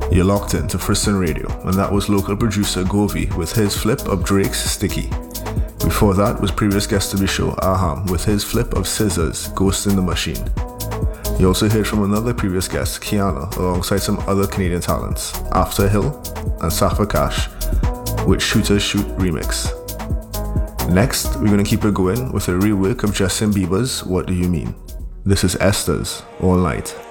You're locked in to Friston Radio, and that was local producer Govey with his flip of Drake's Sticky. Before that was previous guest of the show, Aham, with his flip of Scissors, Ghost in the Machine. You also heard from another previous guest, Kiana, alongside some other Canadian talents, After Hill and Safa Cash, with Shooters Shoot remix. Next, we're going to keep it going with a rework of Justin Bieber's What Do You Mean? This is Esther's All Night.